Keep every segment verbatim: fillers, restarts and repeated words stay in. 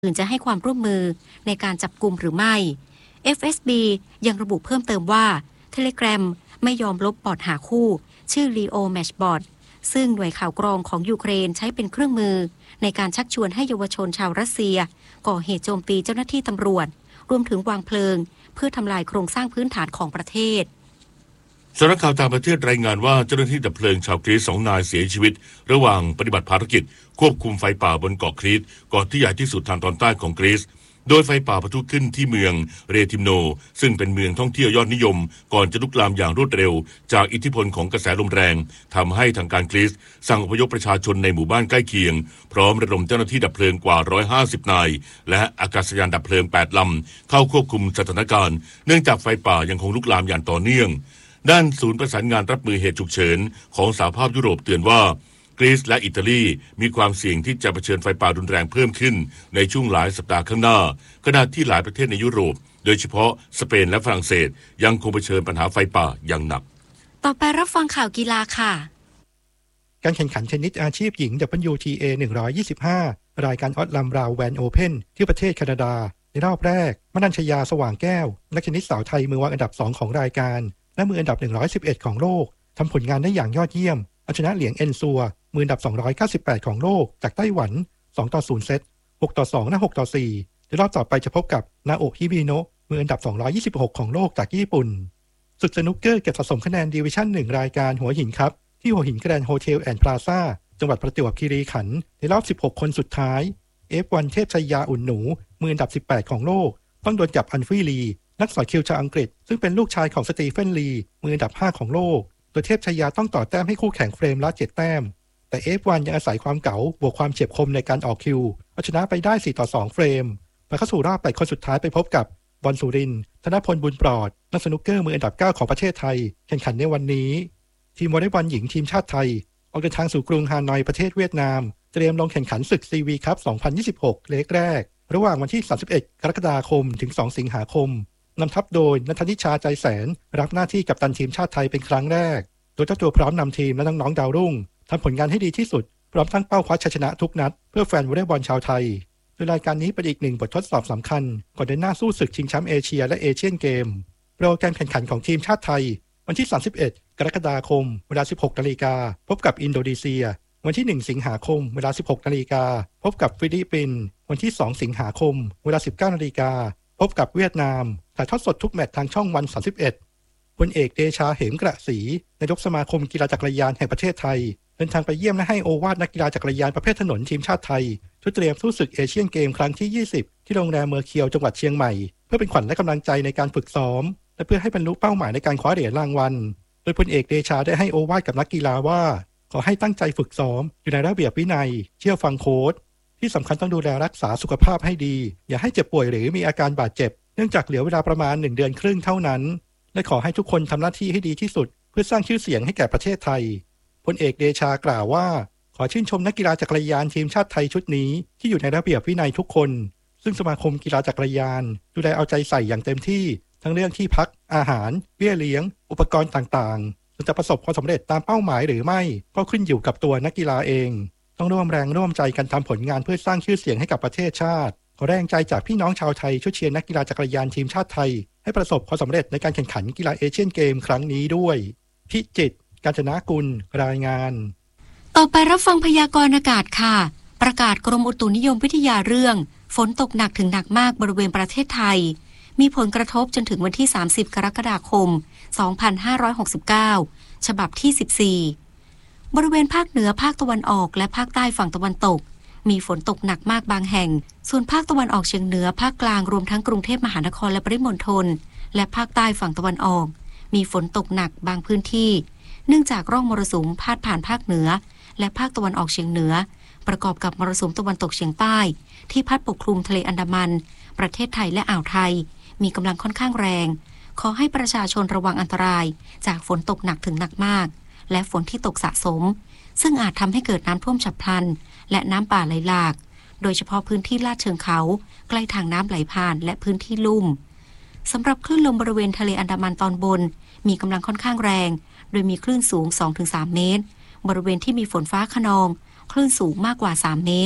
อื่นจะให้ความร่วมมือในการจับกุมหรือไม่ เอฟ เอส บี ยังระบุเพิ่มเติมว่า Telegram ไม่ยอมลบบอทหาคู่ชื่อ Leo Matchbot ซึ่งหน่วยข่าวกรองของยูเครนใช้เป็นเครื่องมือในการชักชวนให้เยาวชนชาวรัสเซียก่อเหตุโจมตีเจ้าหน้าที่ตำรวจรวมถึงวางเพลิงเพื่อทำลายโครงสร้างพื้นฐานของประเทศสำนักข่าวต่างประเทศรายงานว่าเจ้าหน้าที่ดับเพลิงชาวกรีซสองนายเสียชีวิตระหว่างปฏิบัติภารกิจควบคุมไฟป่าบนเกาะครีตเกาะที่ใหญ่ที่สุดทางตอนใต้ของกรีซโดยไฟป่าปะทุขึ้นที่เมืองเรทิมโนซึ่งเป็นเมืองท่องเที่ยวยอดนิยมก่อนจะลุกลามอย่างรวดเร็วจากอิทธิพลของกระแสลมแรงทำให้ทางการกรีซสั่งอพยพประชาชนในหมู่บ้านใกล้เคียงพร้อมระดมเจ้าหน้าที่ดับเพลิงกว่าหนึ่งร้อยห้าสิบนายและอากาศยานดับเพลิงแปดลำเข้าควบคุมสถานการณ์เนื่องจากไฟป่ายังคงลุกลามอย่างต่อเนื่องด้านศูนย์ประสานงานรับมือเหตุฉุกเฉินของสหภาพยุโรปเตือนว่ากรีซและอิตาลีมีความเสี่ยงที่จะเผชิญไฟป่ารุนแรงเพิ่มขึ้นในช่วงหลายสัปดาห์ข้างหน้าขณะที่หลายประเทศในยุโรปโดยเฉพาะสเปนและฝรั่งเศสยังคงเผชิญปัญหาไฟป่าอย่างหนักต่อไปรับฟังข่าวกีฬาค่ะการแข่งขันเทนนิสอาชีพหญิง ดับเบิลยู ที เอ หนึ่งร้อยยี่สิบห้ารายการออตลัมบราวน์แวนโอเพ่นที่ประเทศแคนาดาในรอบแรกมนัญชยาสว่างแก้วนักเทนนิสสาวไทยมือวางอันดับสองของรายการและมืออันดับหนึ่งร้อยสิบเอ็ดของโลกทำผลงานได้อย่างยอดเยี่ยมเอาชนะเหลียงเอ็นซัวมืออันดับสองร้อยเก้าสิบแปดของโลกจากไต้หวันสองต่อศูนย์เซตหกต่อสองและหกต่อสี่ในรอบต่อไปจะพบกับนาโอะฮิบิโนะมืออันดับสองร้อยยี่สิบหกของโลกจากญี่ปุ่นศึกสนุกเกอร์เก็บสะสมคะแนนดิวิชั่นหนึ่งรายการหัวหินครับที่หัวหินแกรนด์โฮเทลแอนด์พลาซ่าจังหวัดประจวบคีรีขันธ์ในรอบสิบหกคนสุดท้าย เอฟ วัน เทพชัยยาอุ่นหนูมืออันดับสิบแปดของโลกต้องดวลกับอันฟรีลีนักสอยคิวชาวอังกฤษซึ่งเป็นลูกชายของสตีเฟนลีมืออันดับห้าของโลกโดยเทพชัยยาต้องต่อแต้มให้คู่แข่งเฟรมละเจ็ดแต้มแต่ เอฟ วัน ยังอาศัยความเก๋าบวกความเฉียบคมในการออกคิวเอาชนะไปได้สี่ต่อสองเฟรมไปเข้าสู่รอบแปดคนสุดท้ายไปพบกับบอลสุรินทร์ธนพลบุญปลอดนักสนุกเกอร์มืออันดับเก้าของประเทศไทยแข่งขันในวันนี้ทีมวอลเลย์บอลหญิงทีมชาติไทยออกเดินทางสู่กรุงฮานอยประเทศเวียดนามเตรียมลงแข่งขันศึก ซี วี คัพ สองพันยี่สิบหกเล็กแรกระหว่างวันที่สามสิบเอ็ดกรกฎาคมถึงสองสิงหาคมนำทัพโดยณัฐนิชาใจแสนรับหน้าที่กัปตันทีมชาติไทยเป็นครั้งแรกโดยเจ้าตัวพร้อมนำทีมและน้องๆดาวรุ่งทำผลงานให้ดีที่สุดพร้อมตั้งเป้าคว้าชัยชนะทุกนัดเพื่อแฟนวอลเลย์บอลชาวไทยโดยรายการนี้เป็นอีกหนึ่งบททดสอบสำคัญก่อนเดินหน้าสู้ศึกชิงแชมป์เอเชียและเอเชียนเกมโปรแกรมแข่งขันของทีมชาติไทยวันที่สามสิบเอ็ดกรกฎาคมเวลา สิบหกนาฬิกาพบกับอินโดนีเซียวันที่หนึ่งสิงหาคมเวลา สิบหกนาฬิกาพบกับฟิลิปปินส์วันที่สองสิงหาคมเวลา สิบเก้านาฬิกาพบกับเวียดนามถ่ายทอดสดทุกแมตช์ทางช่องวันสามสิบเอ็ดพลเอกเดชาเหมกระศรีนายกสมาคมกีฬาจักรยานแห่งประเทศไทยเดินทางไปเยี่ยมและให้โอวาทนักกีฬาจักรยานประเภทถนนทีมชาติไทยเพื่อเตรียมสู้ศึกเอเชียนเกมครั้งที่ยี่สิบที่โรงแรมเมอร์เคียวจังหวัดเชียงใหม่เพื่อเป็นขวัญและกำลังใจในการฝึกซ้อมและเพื่อให้บรรลุเป้าหมายในการคว้าเหรียญรางวัลโดยพลเอกเดชาได้ให้โอวาทกับนักกีฬาว่าขอให้ตั้งใจฝึกซ้อมอยู่ในระเบียบวินัยเชื่อฟังโค้ชที่สำคัญต้องดูแลรักษาสุขภาพให้ดีอย่าให้เจ็บป่วยหรือมีอาการบาดเจ็บเนื่องจากเหลือเวลาประมาณหนึ่งเดือนครึ่งเท่านั้นและขอให้ทุกคนทำหน้าที่ให้ดีที่สุดเพื่อสร้างชื่อเสียงให้แก่ประเทศไทยพลเอกเดชากล่าวว่าขอชื่นชมนักกีฬาจักรยานทีมชาติไทยชุดนี้ที่อยู่ในระเบียบวินัยทุกคนซึ่งสมาคมกีฬาจักรยานดูแลเอาใจใส่อย่างเต็มที่ทั้งเรื่องที่พักอาหารเบี้ยเลี้ยงอุปกรณ์ต่างๆจะประสบความสำเร็จตามเป้าหมายหรือไม่ก็ขึ้นอยู่กับตัวนักกีฬาเองต้องร่วมแรงร่วมใจกันทำผลงานเพื่อสร้างชื่อเสียงให้กับประเทศชาติขอแรงใจจากพี่น้องชาวไทยช่วยเชียร์นักกีฬาจักรยานทีมชาติไทยให้ประสบความสำเร็จในการแข่งขันกีฬาเอเชียนเกมครั้งนี้ด้วยพิจิตร กาญจนากุลรายงานต่อไปรับฟังพยากรณ์อากาศค่ะประกาศกรมอุตุนิยมวิทยาเรื่องฝนตกหนักถึงหนักมากบริเวณประเทศไทยมีผลกระทบจนถึงวันที่สามสิบกรกฎาคมสองพันห้าร้อยหกสิบเก้าฉบับที่สิบสี่บริเวณภาคเหนือภาคตะวันออกและภาคใต้ฝั่งตะวันตกมีฝนตกหนักมากบางแห่งส่วนภาคตะวันออกเฉียงเหนือภาคกลางรวมทั้งกรุงเทพมหานครและปริมณฑลและภาคใต้ฝั่งตะวันออกมีฝนตกหนักบางพื้นที่เนื่องจากร่องมรสุมพาดผ่านภาคเหนือและภาคตะวันออกเฉียงเหนือประกอบกับมรสุมตะวันตกเฉียงใต้ที่พัดปกคลุมทะเลอันดามันประเทศไทยและอ่าวไทยมีกำลังค่อนข้างแรงขอให้ประชาชนระวังอันตรายจากฝนตกหนักถึงหนักมากและฝนที่ตกสะสมซึ่งอาจทำให้เกิดน้ำท่วมฉับพลันและน้ำป่าไหลหลากโดยเฉพาะพื้นที่ลาดเชิงเขาใกล้ทางน้ำไหลผ่านและพื้นที่ลุ่มสำหรับคลื่นลมบริเวณทะเลอันดามันตอนบนมีกำลังค่อนข้างแรงโดยมีคลื่นสูง สองถึงสาม เมตรบริเวณที่มีฝนฟ้าคะนองคลื่นสูงมากกว่าสามเมตร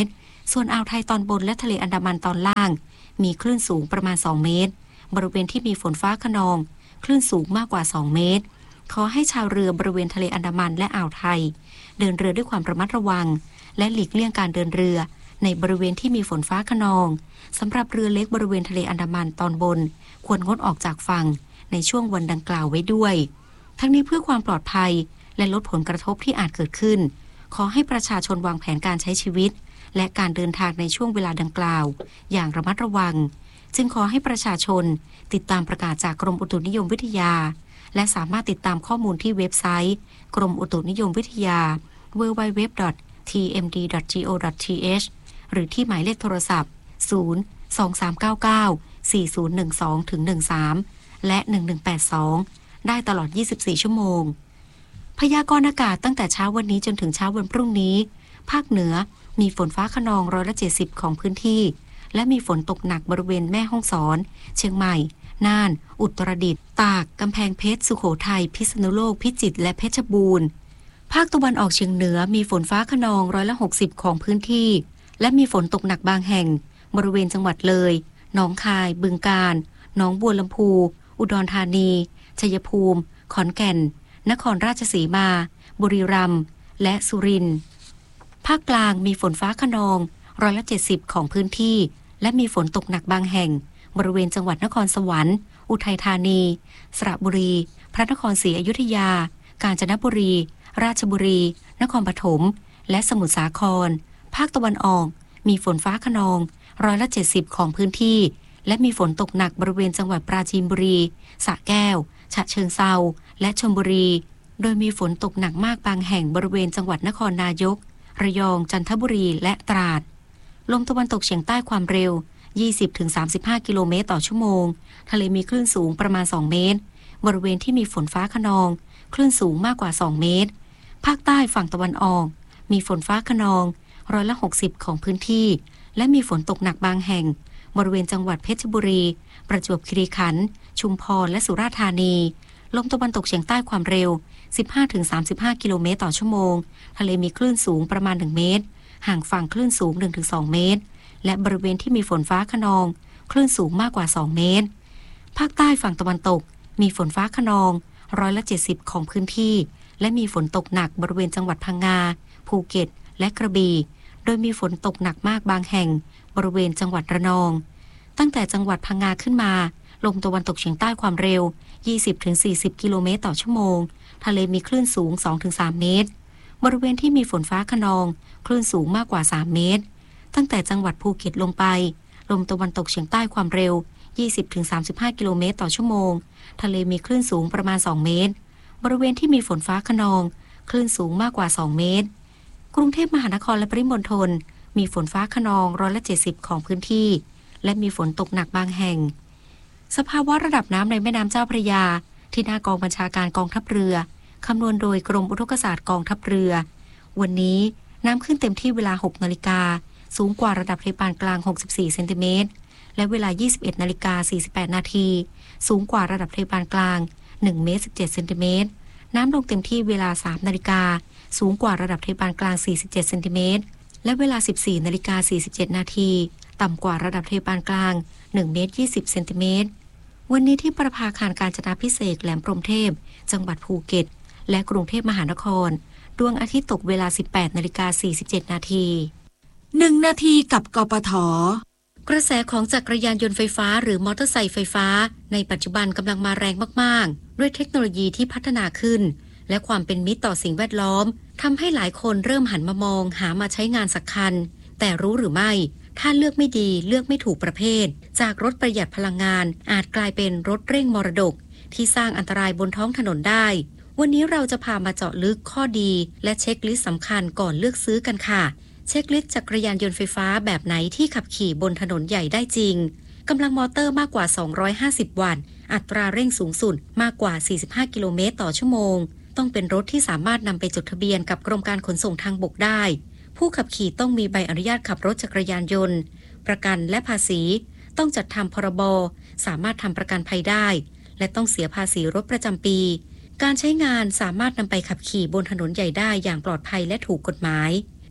ส่วนอ่าวไทยตอนบนและทะเลอันดามันตอนล่างมีคลื่นสูงประมาณสองเมตรบริเวณที่มีฝนฟ้าคะนองคลื่นสูงมากกว่าสองเมตรขอให้ชาวเรือบริเวณทะเลอันดามันและอ่าวไทยเดินเรือด้วยความระมัดระวังและหลีกเลี่ยงการเดินเรือในบริเวณที่มีฝนฟ้าคะนองสำหรับเรือเล็กบริเวณทะเลอันดามันตอนบนควรงดออกจากฝั่งในช่วงวันดังกล่าวไว้ด้วยทั้งนี้เพื่อความปลอดภัยและลดผลกระทบที่อาจเกิดขึ้นขอให้ประชาชนวางแผนการใช้ชีวิตและการเดินทางในช่วงเวลาดังกล่าวอย่างระมัดระวังจึงขอให้ประชาชนติดตามประกาศจากกรมอุตุนิยมวิทยาและสามารถติดตามข้อมูลที่เว็บไซต์กรมอุตุนิยมวิทยา ดับเบิลยู ดับเบิลยู ดับเบิลยู ดอท ที เอ็ม ดี ดอท จี โอ ดอท ที เอช หรือที่หมายเลขโทรศัพท์ ศูนย์ สอง สาม เก้า เก้า สี่ ศูนย์ หนึ่ง สอง ถึง หนึ่ง สาม และ หนึ่ง หนึ่ง แปด สอง ได้ตลอด ยี่สิบสี่ ชั่วโมงพยากรณ์อากาศตั้งแต่เช้าวันนี้จนถึงเช้าวันพรุ่งนี้ภาคเหนือมีฝนฟ้าคะนองร้อยละเจ็ดสิบของพื้นที่และมีฝนตกหนักบริเวณแม่ฮ่องสอนเชียงใหม่น่านอุตรดิตถ์ตากกำแพงเพชรสุโขทัยพิษณุโลกพิจิตรและเพชรบูรณ์ภาคตะวันออกเฉียงเหนือมีฝนฟ้าคะนองร้อยละหกสิบของพื้นที่และมีฝนตกหนักบางแห่งบริเวณจังหวัดเลยหนองคายบึงกาฬหนองบัวลำพูอุดรธานีชัยภูมิขอนแก่นนครราชสีมาบุรีรัมย์และสุรินทร์ภาคกลางมีฝนฟ้าคะนองร้อยละเจ็ดสิบของพื้นที่และมีฝนตกหนักบางแห่งบริเวณจังหวัดนครสวรรค์อุทัยธานีสระบุรีพระนครศรีอยุธยากาญจนบุรีราชบุรีนครปฐมและสมุทรสาครภาคตะวันออกมีฝนฟ้าคะนองร้อยละเจ็ดสิบของพื้นที่และมีฝนตกหนักบริเวณจังหวัดปราจีนบุรีสระแก้วฉะเชิงเทราและชลบุรีโดยมีฝนตกหนักมากบางแห่งบริเวณจังหวัดนครนายกระยองจันทบุรีและตราดลมตะวันตกเฉียงใต้ความเร็ว ยี่สิบถึงสามสิบห้า กิโลเมตรต่อชั่วโมงทะเลมีคลื่นสูงประมาณสองเมตรบริเวณที่มีฝนฟ้าคะนองคลื่นสูงมากกว่าสองเมตรภาคใต้ฝั่งตะวันออกมีฝนฟ้าคะนองร้อยละหกสิบของพื้นที่และมีฝนตกหนักบางแห่งบริเวณจังหวัดเพชรบุรีประจวบคีรีขันธ์ชุมพรและสุราษฎร์ธานีลมตะวันตกเฉียงใต้ความเร็ว สิบห้าถึงสามสิบห้า กิโลเมตรต่อชั่วโมงทะเลมีคลื่นสูงประมาณหนึ่งเมตรห่างฝั่งคลื่นสูง หนึ่งถึงสอง เมตรและบริเวณที่มีฝนฟ้าคะนองคลื่นสูงมากกว่าสองเมตรภาคใต้ฝั่งตะวันตกมีฝนฟ้าคะนองร้อยละเจ็ดสิบของพื้นที่และมีฝนตกหนักบริเวณจังหวัดพังงาภูเก็ตและกระบี่โดยมีฝนตกหนักมากบางแห่งบริเวณจังหวัดระนองตั้งแต่จังหวัดพังงาขึ้นมาลมตะวันตกเฉียงใต้ความเร็ว ยี่สิบถึงสี่สิบ กิโลเมตรต่อชั่วโมงทะเลมีคลื่นสูง สองถึงสาม เมตรบริเวณที่มีฝนฟ้าคะนองคลื่นสูงมากกว่าสามเมตรตั้งแต่จังหวัดภูเก็ตลงไปลมตะวันตกเฉียงใต้ความเร็ว ยี่สิบถึงสามสิบห้า กิโลเมตรต่อชั่วโมงทะเลมีคลื่นสูงประมาณสองเมตรบริเวณที่มีฝนฟ้าคะนองคลื่นสูงมากกว่าสองเมตรกรุงเทพมหานครและปริมณฑลมีฝนฟ้าคะนองร้อยละเจ็ดสิบของพื้นที่และมีฝนตกหนักบางแห่งสภาวะระดับน้ำในแม่น้ำเจ้าพระยาที่หน้ากองบัญชาการกองทัพเรือคำนวณโดยกรมอุทกศาสตร์กองทัพเรือวันนี้น้ำขึ้นเต็มที่เวลา หกนาฬิกาสูงกว่าระดับทะเลปานกลางหกสิบสี่เซนติเมตรและเวลา ยี่สิบเอ็ดนาฬิกาสี่สิบแปดนาทีสูงกว่าระดับทะเลปานกลางหนึ่งเมตรสิบเจ็ดเซนติเมตรน้ำลงเต็มที่เวลา สามนาฬิกาสูงกว่าระดับทะเลปานกลางสี่สิบเจ็ดเซนติเมตรและเวลา สิบสี่นาฬิกาสี่สิบเจ็ดนาทีต่ำกว่าระดับทะเลปานกลางหนึ่งเมตรยี่สิบเซนติเมตรวันนี้ที่ประภาคารกาญจนาภิเษกแหลมพรหมเทพจังหวัดภูเก็ตและกรุงเทพมหานครดวงอาทิตย์ตกเวลา สิบแปดนาฬิกาสี่สิบเจ็ดนาทีหนึ่งนาทีกับกปท. กระแสของจักรยานยนต์ไฟฟ้าหรือมอเตอร์ไซค์ไฟฟ้าในปัจจุบันกำลังมาแรงมากๆด้วยเทคโนโลยีที่พัฒนาขึ้นและความเป็นมิตรต่อสิ่งแวดล้อมทำให้หลายคนเริ่มหันมามองหามาใช้งานสักคันแต่รู้หรือไม่ถ้าเลือกไม่ดีเลือกไม่ถูกประเภทจากรถประหยัดพลังงานอาจกลายเป็นรถเร่งมรดกที่สร้างอันตรายบนท้องถนนได้วันนี้เราจะพามาเจาะลึกข้อดีและเช็คลิสต์สำคัญก่อนเลือกซื้อกันค่ะเช็คลิสต์จักรยานยนต์ไฟฟ้าแบบไหนที่ขับขี่บนถนนใหญ่ได้จริงกำลังมอเตอร์มากกว่าสองร้อยห้าสิบวัตต์อัตราเร่งสูงสุดมากกว่าสี่สิบห้ากิโลเมตรต่อชั่วโมงต้องเป็นรถที่สามารถนำไปจดทะเบียนกับกรมการขนส่งทางบกได้ผู้ขับขี่ต้องมีใบอนุญาตขับรถจักรยานยนต์ประกันและภาษีต้องจัดทำพรบสามารถทำประกันภัยได้และต้องเสียภาษีรถประจำปีการใช้งานสามารถนำไปขับขี่บนถนนใหญ่ได้อย่างปลอดภัยและถูกกฎหมาย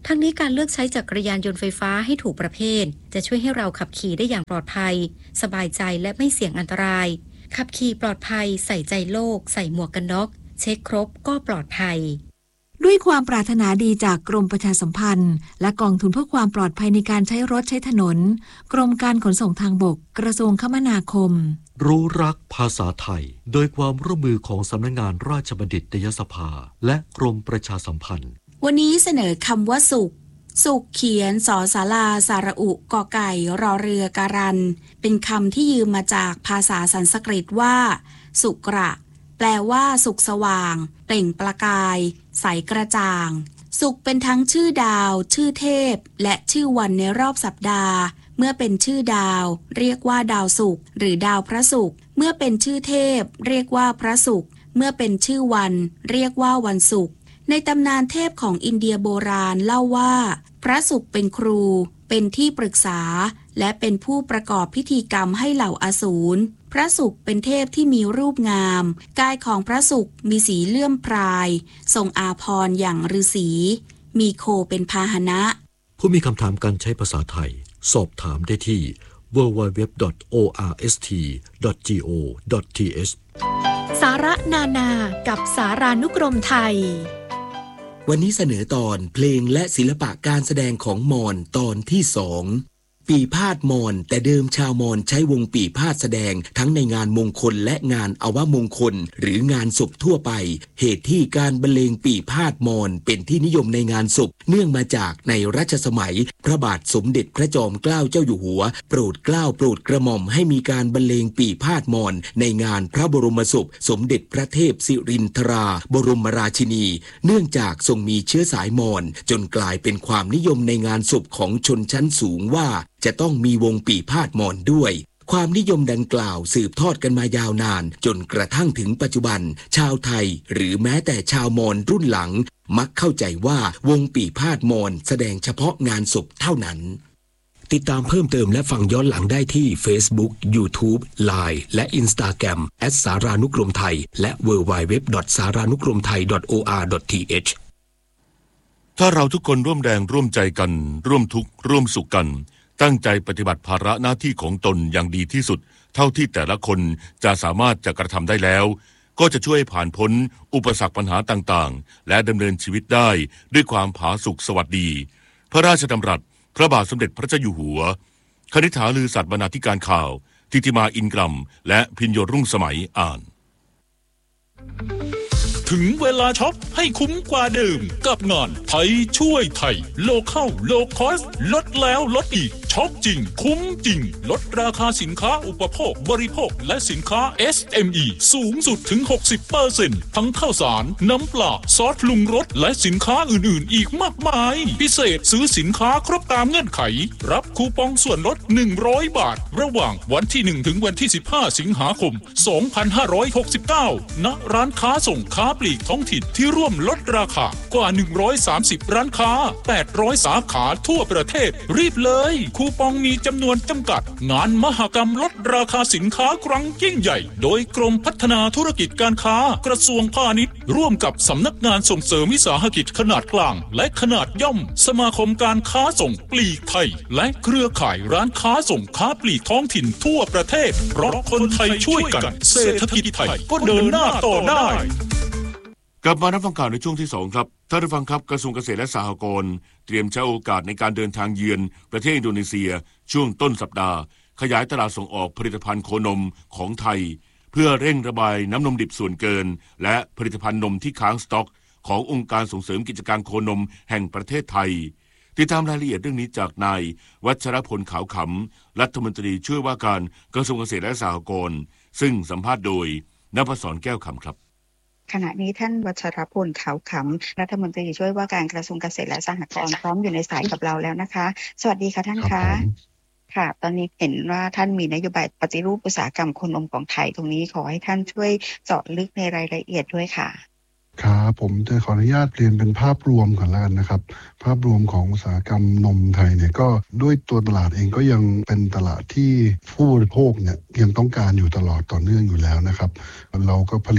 ทั้งนี้การเลือกใช้จักรยานยนต์ไฟฟ้าให้ถูกประเภทจะช่วยให้เราขับขี่ได้อย่างปลอดภัยสบายใจและไม่เสี่ยงอันตรายขับขี่ปลอดภัยใส่ใจโลกใส่หมวกกันน็อกเช็คครบก็ปลอดภัยด้วยความปรารถนาดีจากกรมประชาสัมพันธ์และกองทุนเพื่อความปลอดภัยในการใช้รถใช้ถนนกรมการขนส่งทางบกกระทรวงคมนาคมรู้รักภาษาไทยโดยความร่วมมือของสำนักงานราชบัณฑิตยสภาและกรมประชาสัมพันธ์วันนี้เสนอคำว่าสุขสุขเขียนสอศาลาสระอุกอไก่รอเรือการันเป็นคำที่ยืมมาจากภาษาสันสกฤตว่าสุกระแปลว่าสุขสว่างเปล่งประกายใสกระจ่างสุขเป็นทั้งชื่อดาวชื่อเทพและชื่อวันในรอบสัปดาห์เมื่อเป็นชื่อดาวเรียกว่าดาวศุกร์หรือดาวพระศุกร์เมื่อเป็นชื่อเทพเรียกว่าพระศุกร์เมื่อเป็นชื่อวันเรียกว่าวันศุกร์ในตำนานเทพของอินเดียโบราณเล่าว่าพระศุกร์เป็นครูเป็นที่ปรึกษาและเป็นผู้ประกอบพิธีกรรมให้เหล่าอสูรพระศุกร์เป็นเทพที่มีรูปงามกายของพระศุกร์มีสีเลื่อมพรายทรงอาภรณ์อย่างฤาษีมีโคเป็นพาหนะผู้มีคำถามการใช้ภาษาไทยสอบถามได้ที่ ดับเบิลยู ดับเบิลยู ดับเบิลยู ดอท โอ อาร์ เอส ที ดอท จี โอ ดอท ที เอชสาระนานากับสารานุกรมไทยวันนี้เสนอตอนเพลงและศิลปะการแสดงของมอญตอนที่สองปีพาทย์มอญแต่เดิมชาวมอญใช้วงปีพาทย์แสดงทั้งในงานมงคลและงานอวมงคลหรืองานศพทั่วไปเหตุที่การบรรเลงปีพาทย์มอญเป็นที่นิยมในงานศพเนื่องมาจากในรัชสมัยพระบาทสมเด็จพระจอมเกล้าเจ้าอยู่หัวโปรดเกล้าโปรดกระหม่อมให้มีการบรรเลงปีพาทย์มอญในงานพระบรมศพสมเด็จพระเทพสิรินทราบรมราชินีเนื่องจากทรงมีเชื้อสายมอญจนกลายเป็นความนิยมในงานศพของชนชั้นสูงว่าจะต้องมีวงปีพาทย์มอญด้วยความนิยมดังกล่าวสืบทอดกันมายาวนานจนกระทั่งถึงปัจจุบันชาวไทยหรือแม้แต่ชาวมอญรุ่นหลังมักเข้าใจว่าวงปีพาทย์มอญแสดงเฉพาะงานศพเท่านั้นติดตามเพิ่มเติมและฟังย้อนหลังได้ที่ Facebook YouTube ไลน์ และ Instagram แอท สารานุกรมไทยและ ดับเบิลยู ดับเบิลยู ดับเบิลยู ดอท สารานุกรมไทย ดอท โอ อาร์ ดอท ที เอชถ้าเราทุกคนร่วมแรงร่วมใจกันร่วมทุกข์ร่วมสุขกันตั้งใจปฏิบัติภาระหน้าที่ของตนอย่างดีที่สุดเท่าที่แต่ละคนจะสามารถจะกระทำได้แล้วก็จะช่วยผ่านพ้นอุปสรรคปัญหาต่างๆและดำเนินชีวิตได้ด้วยความผาสุกสวัสดีพระราชดำรัสพระบาทสมเด็จพระเจ้าอยู่หัวคณิษฐาลือสัตย์บรรณาธิการข่าวทิติมาอินกรัมและพิญโยรุ่งสมัยอ่านถึงเวลาช็อปให้คุ้มกว่าเดิมกับงานไทยช่วยไทยโลคอลโลคอสลดแล้วลดอีกช็อปจริงคุ้มจริงลดราคาสินค้าอุปโภคบริโภคและสินค้า เอส เอ็ม อี สูงสุดถึง หกสิบเปอร์เซ็นต์ ทั้งข้าวสารน้ำปลาซอสปรุงรสและสินค้าอื่นๆอีกมากมายพิเศษซื้อสินค้าครบตามเงื่อนไขรับคูปองส่วนลดหนึ่งร้อยบาทระหว่างวันที่หนึ่งถึงวันที่สิบห้าสิงหาคมสองพันห้าร้อยหกสิบเก้าณร้านค้าส่งค้าปลีกท้องถิ่นที่ร่วมลดราคากว่าหนึ่งร้อยสามสิบร้านค้าแปดร้อยสาขาทั่วประเทศรีบเลยคูปองมีจำนวนจำกัดงานมหกรรมลดราคาสินค้าครั้งยิ่งใหญ่โดยกรมพัฒนาธุรกิจการค้ากระทรวงพาณิชย์ร่วมกับสำนักงานส่งเสริมวิสาหกิจขนาดกลางและขนาดย่อมสมาคมการค้าส่งปลีกไทยและเครือข่ายร้านค้าส่งค้าปลีกท้องถิ่นทั่วประเทศเพราะคนไทยช่วยกันเศรษฐกิจไทยก็เดินหน้าต่อได้กลับมารับฟังข่าวในช่วงที่สองครับท่านผู้ฟังครับกระทรวงเกษตรและสหกรณ์เตรียมใช้โอกาสในการเดินทางเยือนประเทศอินโดนีเซียช่วงต้นสัปดาห์ขยายตลาดส่งออกผลิตภัณฑ์โคนมของไทยเพื่อเร่งระบายน้ำนมดิบส่วนเกินและผลิตภัณฑ์นมที่ค้างสต็อกขององค์การส่งเสริมกิจการโคนมแห่งประเทศไทยติดตามรายละเอียดเรื่องนี้จากนายวัชรพลขาวขำรัฐมนตรีช่วยว่าการกระทรวงเกษตรและสหกรณ์ซึ่งสัมภาษณ์โดยณภศรแก้วคำครับขณะนี้ท่านวัชรพลขาวขำรัฐมนตรีช่วยว่าการกระทรวงเกษตรและสหกรณ์พร้อมอยู่ในสายกับเราแล้วนะคะสวัสดีค่ะท่านคะค่ะตอนนี้เห็นว่าท่านมีนโยบายปฏิรูปอุตสาหกรรมโคนมของไทยตรงนี้ขอให้ท่านช่วยเจาะลึกในรายละเอียดด้วยค่ะครับผมจะขออนุญาตเรียนเป็นภาพรวมก่อนแล้วกันนะครับภาพรวมของอุตสาหกรรมนมไทยเนี่ยก็ด้วยตัวตลาดเองก็ยังเป็นตลาดที่ผู้บริโภคเนี่ยยังต้องการอยู่ตลอดต่อเนื่องอยู่แล้วนะครับเราก็ผลิต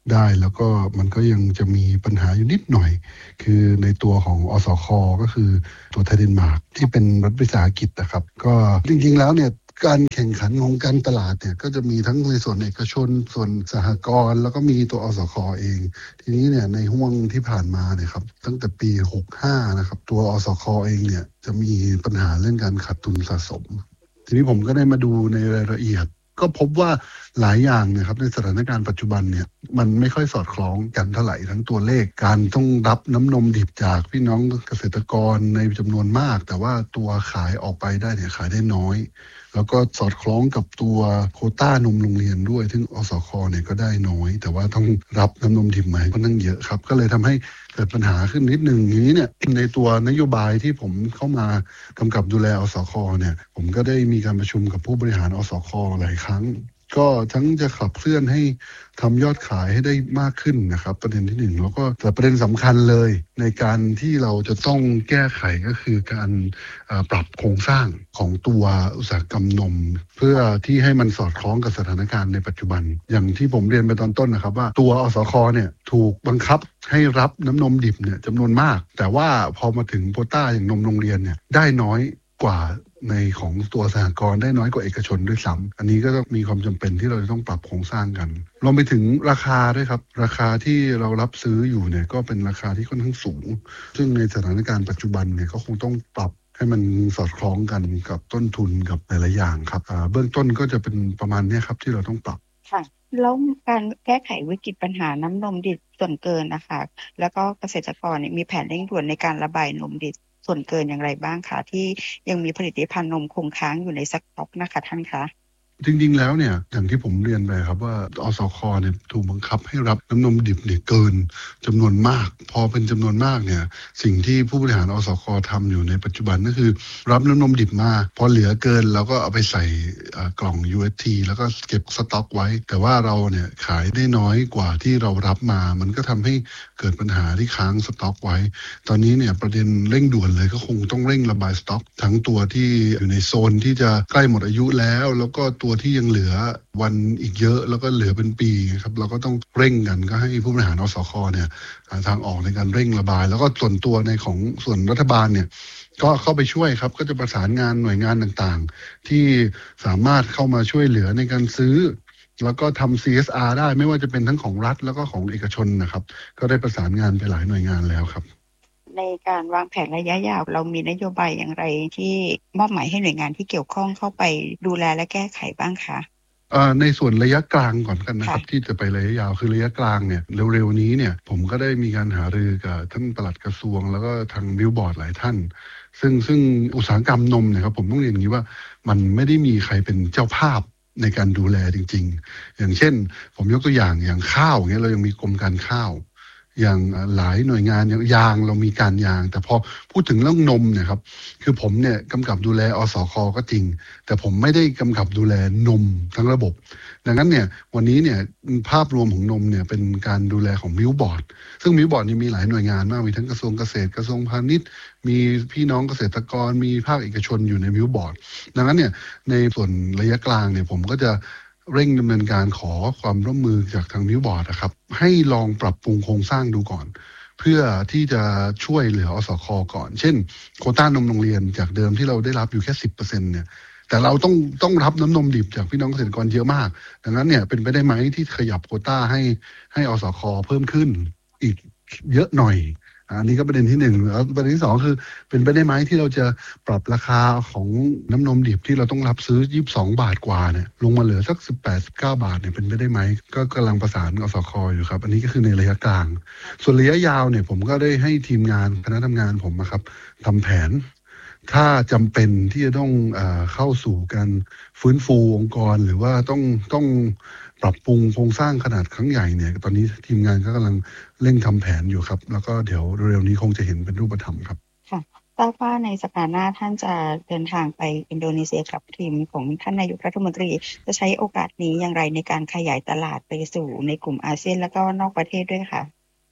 ได้แล้วก็มันก็ยังจะมีปัญหาอยู่นิดหน่อยคือในตัวของอสค.ก็คือตัวไทยเดนมาร์กที่เป็นรัฐวิสาหกิจนะครับก็จริงๆแล้วเนี่ยการแข่งขันของการตลาดเนี่ยก็จะมีทั้งในส่วนเอกชนส่วนสหกรณ์แล้วก็มีตัวอสค.เองทีนี้เนี่ยในห่วงที่ผ่านมาเนี่ยครับตั้งแต่ปีหกสิบห้านะครับตัวอสค.เองเนี่ยจะมีปัญหาเรื่องการขาดทุนสะสมทีนี้ผมก็ได้มาดูในรายละเอียดก็พบว่าหลายอย่างเนี่ยครับในสถานการณ์ปัจจุบันเนี่ยมันไม่ค่อยสอดคล้องกันเท่าไหร่ทั้งตัวเลขการต้องรับน้ำนมดิบจากพี่น้องเกษตรกรในจำนวนมากแต่ว่าตัวขายออกไปได้เนี่ยขายได้น้อยแล้วก็สอดคล้องกับตัวโควต้านมโรงเรียนด้วยซึ่งอสค.เนี่ยก็ได้น้อยแต่ว่าต้องรับน้ำนมดิบมาก็นั่งเยอะครับก็เลยทำให้เกิดปัญหาขึ้นนิดนึงอย่างนี้เนี่ยในตัวนโยบายที่ผมเข้ามากำกับดูแลอสค.เนี่ยผมก็ได้มีการประชุมกับผู้บริหารอสค.หลายครั้งก็ทั้งจะขับเคลื่อนให้ทำยอดขายให้ได้มากขึ้นนะครับประเด็นที่หนึ่งแล้วก็แต่ประเด็นสำคัญเลยในการที่เราจะต้องแก้ไขก็คือการปรับโครงสร้างของตัวอุตสาหกรรมนมเพื่อที่ให้มันสอดคล้องกับสถานการณ์ในปัจจุบันอย่างที่ผมเรียนไปตอนต้นนะครับว่าตัวอสค.เนี่ยถูกบังคับให้รับน้ำนมดิบเนี่ยจำนวนมากแต่ว่าพอมาถึงโควต้าอย่างนมโรงเรียนเนี่ยได้น้อยกว่าในของตัวสหกรณ์ได้น้อยกว่าเอกชนด้วยซ้ำอันนี้ก็ต้องมีความจำเป็นที่เราจะต้องปรับโครงสร้างกันรวมไปถึงราคาด้วยครับราคาที่เรารับซื้ออยู่เนี่ยก็เป็นราคาที่ค่อนข้างสูงซึ่งในสถานการณ์ปัจจุบันเนี่ยก็คงต้องปรับให้มันสอดคล้องกันกับต้นทุนกับหลายๆอย่างครับเบื้องต้นก็จะเป็นประมาณนี้ครับที่เราต้องปรับค่ะแล้วการแก้ไขวิกฤตปัญหาน้ำนมดิบส่วนเกินนะคะแล้วก็เกษตรกรเนี่ยมีแผนเร่งด่วนในการระบายนมดิบส่วนเกินอย่างไรบ้างคะที่ยังมีผลิตภัณฑ์นมคงค้างอยู่ในสต็อกนะคะท่านคะจริงๆแล้วเนี่ยอย่างที่ผมเรียนไปครับว่าอสค.เนี่ยถูกบังคับให้รับน้ำนมดิบเนี่ยเกินจำนวนมากพอเป็นจำนวนมากเนี่ยสิ่งที่ผู้บริหารอสค.ทำอยู่ในปัจจุบันก็คือรับน้ำนมดิบมาพอเหลือเกินเราก็เอาไปใส่กล่อง ยู เอส ที แล้วก็เก็บสต็อกไว้แต่ว่าเราเนี่ยขายได้น้อยกว่าที่เรารับมามันก็ทำให้เกิดปัญหาที่ค้างสต็อกไว้ตอนนี้เนี่ยประเด็นเร่งด่วนเลยก็คงต้องเร่งระบายสต็อกทั้งตัวที่อยู่ในโซนที่จะใกล้หมดอายุแล้วแล้วก็ตัวที่ยังเหลือวันอีกเยอะแล้วก็เหลือเป็นปีครับเราก็ต้องเร่งกันก็ให้ผู้บริหารอสค.เนี่ยหาทางออกในการเร่งระบายแล้วก็ส่วนตัวในของส่วนรัฐบาลเนี่ยก็เข้าไปช่วยครับก็จะประสานงานหน่วยงานต่างๆที่สามารถเข้ามาช่วยเหลือในการซื้อแล้วก็ทำ ซี เอส อาร์ ได้ไม่ว่าจะเป็นทั้งของรัฐแล้วก็ของเอกชนนะครับก็ได้ประสานงานไปหลายหน่วยงานแล้วครับในการวางแผนระยะยาวเรามีนโยบายอย่างไรที่มอบหมายให้หน่วยงานที่เกี่ยวข้องเข้าไปดูแลและแก้ไขบ้างคะในส่วนระยะกลางก่อนกันนะครับที่จะไประยะยาวคือระยะกลางเนี่ยเร็วๆนี้เนี่ยผมก็ได้มีการหารือกับท่านปลัดกระทรวงแล้วก็ทางบิลบอร์ดหลายท่านซึ่งซึ่งอุตสาหกรรมนมเนี่ยครับผมต้องเรียนอย่างนี้ว่ามันไม่ได้มีใครเป็นเจ้าภาพในการดูแลจริงๆอย่างเช่นผมยกตัวอย่างอย่างข้าวเนี่ยเรายังมีกรมการข้าวอย่างหลายหน่วยงานอย่างยางเรามีการยางแต่พอพูดถึงเรื่องนมเนี่ยครับคือผมเนี่ยกำกับดูแลอสค.ก็จริงแต่ผมไม่ได้กำกับดูแลนมทั้งระบบดังนั้นเนี่ยวันนี้เนี่ยภาพรวมของนมเนี่ยเป็นการดูแลของมิลบอร์ดซึ่งมิลบอร์ดนี่มีหลายหน่วยงานมากมีทั้งกระทรวงเกษตรกระทรวงพาณิชย์มีพี่น้องเกษตรกรมีภาคเอกชนอยู่ในมิลบอร์ดดังนั้นเนี่ยในส่วนระยะกลางเนี่ยผมก็จะเร่งดำเนินการขอความร่วมมือจากทางมิลบอร์ดนะครับให้ลองปรับปรุงโครงสร้างดูก่อนเพื่อที่จะช่วยเหลืออสค.ก่อนเช่นโควต้านมโรงเรียนจากเดิมที่เราได้รับอยู่แค่ สิบเปอร์เซ็นต์ เนี่ยแต่เราต้องต้องรับน้ำนมดิบจากพี่น้องเกษตรกรเยอะมากดังนั้นเนี่ยเป็นไปได้ไหมที่ขยับโควต้าให้ให้อสค.เพิ่มขึ้นอีกเยอะหน่อยอันนี้ก็ประเด็นที่หนึ่งแล้วประเด็นที่สองคือเป็นไปได้ไหมที่เราจะปรับราคาของน้ำนมดิบที่เราต้องรับซื้อยี่สิบสองบาทกว่าเนี่ยลงมาเหลือสักสิบแปด สิบเก้าบาทเนี่ยเป็นไปได้ไหมก็กำลังประสานกับอสค.อยู่ครับอันนี้ก็คือในระยะกลางส่วนระยะยาวเนี่ยผมก็ได้ให้ทีมงานคณะทำงานผมนะครับทำแผนถ้าจำเป็นที่จะต้องเอ่อเข้าสู่การฟื้นฟูองค์กรหรือว่าต้องต้องปรับปรุงโครงสร้างขนาดครั้งใหญ่เนี่ยตอนนี้ทีมงานก็กำลังเร่งทำแผนอยู่ครับแล้วก็เดี๋ยวเร็วๆนี้คงจะเห็นเป็นรูปธรรมครับค่ะทราบว่าในสัปดาห์หน้าท่านจะเดินทางไปอินโดนีเซียกับทีมของท่านนายกรัฐมนตรีจะใช้โอกาสนี้อย่างไรในการขยายตลาดไปสู่ในกลุ่มอาเซียนแล้วก็นอกประเทศด้วยค่ะ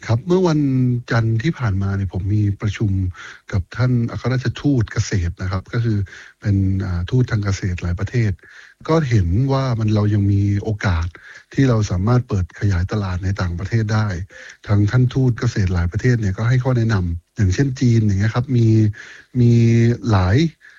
ครับเมื่อวันจันทร์ที่ผ่านมาเนี่ยผมมีประชุมกับท่านอัครราชทูตเกษตรนะครับก็คือเป็นทูตทางเกษตรหลายประเทศก็เห็นว่ามันเรายังมีโอกาสที่เราสามารถเปิดขยายตลาดในต่างประเทศได้ทางท่านทูตเกษตรหลายประเทศเนี่ยก็ให้ข้อแนะนำอย่างเช่นจีนอย่างเงี้ยครับมีมีหลาย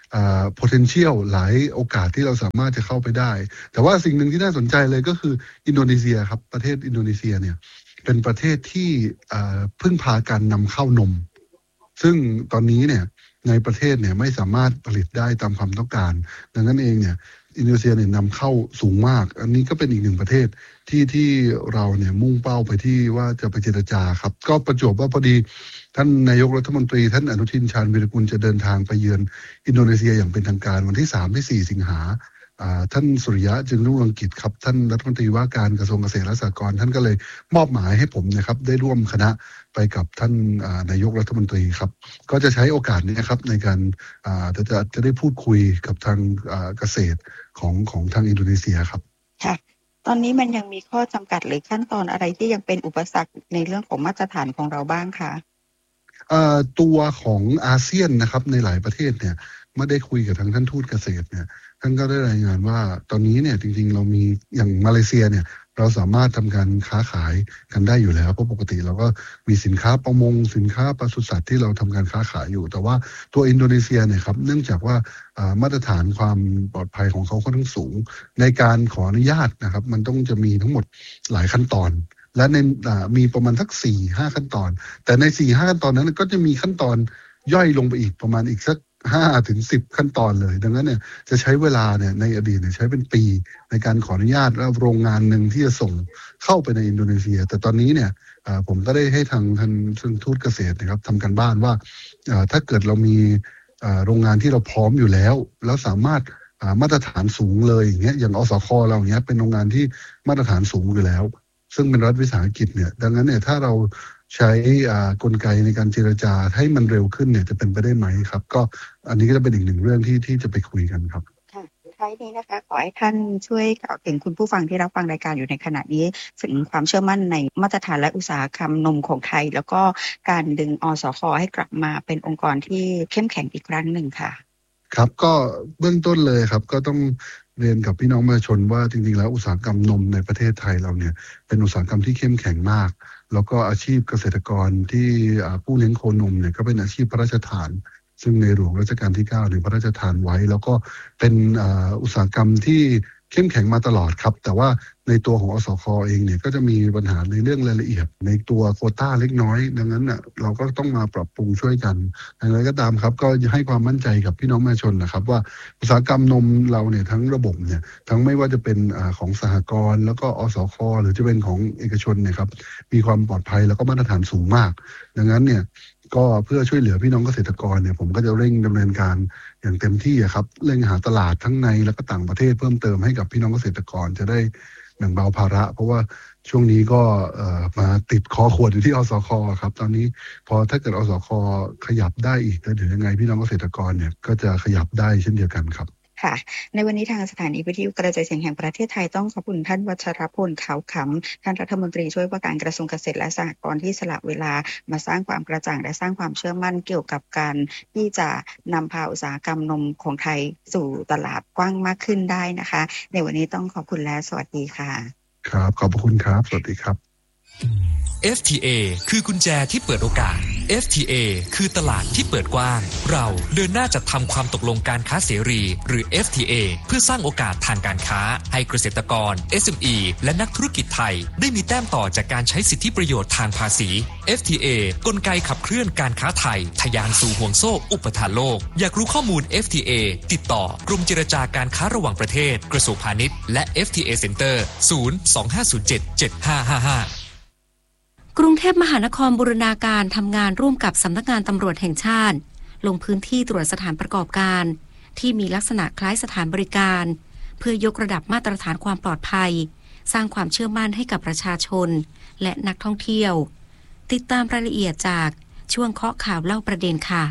potential หลายโอกาสที่เราสามารถจะเข้าไปได้แต่ว่าสิ่งหนึ่งที่น่าสนใจเลยก็คืออินโดนีเซียครับประเทศอินโดนีเซียเนี่ยเป็นประเทศที่พึ่งพาการนำเข้านมซึ่งตอนนี้เนี่ยในประเทศเนี่ยไม่สามารถผลิตได้ตามความต้องการดังนั้นเองเนี่ยอินโดนีเซียเนี่ยนำเข้าสูงมากอันนี้ก็เป็นอีกหนึ่งประเทศที่ที่เราเนี่ยมุ่งเป้าไปที่ว่าจะไปเจรจาครับก็ประจวบว่าพอดีท่านนายกรัฐมนตรีท่านอนุทินชาญวีรกุลจะเดินทางไปเยือนอินโดนีเซียอย่างเป็นทางการวันที่สามที่สี่สิงหาท่านสุริยะจึงรุ่งเรืองกิจครับท่านรัฐมนตรีว่าการกระทรวงเกษตรและสหกรณ์ท่านก็เลยมอบหมายให้ผมนะครับได้ร่วมคณะไปกับท่านนายกรัฐมนตรีครับก็จะใช้โอกาสนี้ครับในการจะจะจะได้พูดคุยกับทางเกษตรของของทางอินโดนีเซียครับค่ะตอนนี้มันยังมีข้อจำกัดหรือขั้นตอนอะไรที่ยังเป็นอุปสรรคในเรื่องของมาตรฐานของเราบ้างคะตัวของอาเซียนนะครับในหลายประเทศเนี่ยเมื่อได้คุยกับทางท่านทูตเกษตรเนี่ยท่านก็ได้รายงานว่าตอนนี้เนี่ยจริงๆเรามีอย่างมาเลเซียเนี่ยเราสามารถทำการค้าขายกันได้อยู่แล้วเพราะปกติเราก็มีสินค้าประมงสินค้าปศุสัตว์ที่เราทำการค้าขายอยู่แต่ว่าตัวอินโดนีเซียเนี่ยครับเนื่องจากว่ามาตรฐานความปลอดภัยของเขาค่อนข้างสูงในการขออนุญาตนะครับมันต้องจะมีทั้งหมดหลายขั้นตอนและในมีประมาณสักสี่ห้าขั้นตอนแต่ในสี่ห้าขั้นตอนนั้นก็จะมีขั้นตอนย่อยลงไปอีกประมาณอีกสักห้าถึงสิบขั้นตอนเลยดังนั้นเนี่ยจะใช้เวลาเนี่ยในอดีตเนี่ยใช้เป็นปีในการขออนุญาตแล้วโรงงานหนึ่งที่จะส่งเข้าไปในอินโดนีเซียแต่ตอนนี้เนี่ยผมก็ได้ให้ทางท่านทูตเกษตรนะครับทำการบ้านว่าถ้าเกิดเรามีโรงงานที่เราพร้อมอยู่แล้วแล้วสามารถมาตรฐานสูงเลยอย่างเงี้ยอย่างอสค.เราอย่างเงี้ยเป็นโรงงานที่มาตรฐานสูงอยู่แล้วซึ่งเป็นรัฐวิสาหกิจเนี่ยดังนั้นเนี่ยถ้าเราใช้กลไกในการเจรจาให้มันเร็วขึ้นเนี่ยจะเป็นไปได้ไหมครับก็อันนี้ก็จะเป็นอีกหนึ่งเรื่องที่ที่จะไปคุยกันครับค่ะท้ายนี้นะคะขอให้ท่านช่วยกล่าวถึงคุณผู้ฟังที่รับฟังรายการอยู่ในขณะนี้ถึงความเชื่อมั่นในมาตรฐานและอุตสาหกรรมนมของไทยแล้วก็การดึงอสค.ให้กลับมาเป็นองค์กรที่เข้มแข็งอีกครั้งหนึ่งค่ะครับก็เบื้องต้นเลยครับก็ต้องเรียนกับพี่น้องประชาชนว่าจริงๆแล้วอุตสาหกรรมนมในประเทศไทยเราเนี่ยเป็นอุตสาหกรรมที่เข้มแข็งมากแล้วก็อาชีพเกษตรกรที่ผู้เลี้ยงโคนมเนี่ยก็เป็นอาชีพพระราชทานซึ่งในหลวงรัชกาลที่เก้าเนี่ยพระราชทานไว้แล้วก็เป็นอุตสาหกรรมที่เข้มแข็งมาตลอดครับแต่ว่าในตัวของอสค.เองเนี่ยก็จะมีปัญหาในเรื่องรายละเอียดในตัวโควต้าเล็กน้อยดังนั้นน่ะเราก็ต้องมาปรับปรุงช่วยกันอย่างไรก็ตามครับก็ให้ความมั่นใจกับพี่น้องประชาชนนะครับว่าอุตสาหกรรมนมเราเนี่ยทั้งระบบเนี่ยทั้งไม่ว่าจะเป็นของสหกรณ์แล้วก็อสค.หรือจะเป็นของเอกชนเนี่ยครับมีความปลอดภัยแล้วก็มาตรฐานสูงมากดังนั้นเนี่ยก็เพื่อช่วยเหลือพี่น้องเกษตรกรเนี่ยผมก็จะเร่งดำเนินการอย่างเต็มที่ครับเร่งหาตลาดทั้งในและก็ต่างประเทศเพิ่มเติมให้กับพี่น้องเกษตรกรจะได้แบ่งเบาภาระเพราะว่าช่วงนี้ก็มาติดคอขวดอยู่ที่อสค.ครับตอนนี้พอถ้าเกิดอสค.ขยับได้อีกแล้วเดี๋ยวยังไงพี่น้องเกษตรกรเนี่ยก็จะขยับได้เช่นเดียวกันครับค่ะในวันนี้ทางสถานีวิทยุกระจายเสียงแห่งประเทศไทยต้องขอบคุณท่านวัชรพลขาวขำท่านรัฐมนตรีช่วยว่าการกระทรวงเกษตรและสหกรณ์ที่สละเวลามาสร้างความกระจ่างและสร้างความเชื่อมั่นเกี่ยวกับการที่จะนำพาอุตสาหกรรมนมของไทยสู่ตลาดกว้างมากขึ้นได้นะคะในวันนี้ต้องขอบคุณและสวัสดีค่ะครับขอบคุณครับสวัสดีครับเอฟ ที เอ คือกุญแจที่เปิดโอกาส เอฟ ที เอ คือตลาดที่เปิดกว้างเราเดินหน้าจัดทำความตกลงการค้าเสรีหรือ เอฟ ที เอ เพื่อสร้างโอกาสทางการค้าให้เกษตรกร เอส เอ็ม อี และนักธุรกิจไทยได้มีแต้มต่อจากการใช้สิทธิประโยชน์ทางภาษี เอฟ ที เอ กลไกขับเคลื่อนการค้าไทยทะยานสู่ห่วงโซ่อุปทานโลกอยากรู้ข้อมูล เอฟ ที เอ ติดต่อกรมเจรจาการค้าระหว่างประเทศกระทรวงพาณิชย์และ เอฟ ที เอ Center ศูนย์ สอง ห้า ศูนย์ เจ็ด เจ็ด ห้า ห้า ห้ากรุงเทพมหานครบูรณาการทำงานร่วมกับสำนักงานตำรวจแห่งชาติลงพื้นที่ตรวจสถานประกอบการที่มีลักษณะคล้ายสถานบริการเพื่อยกระดับมาตรฐานความปลอดภัยสร้างความเชื่อมั่นให้กับประชาชนและนักท่องเที่ยวติดตามรายละเอียดจากช่วงเคาะข่าวเล่าประเด็นค่ะ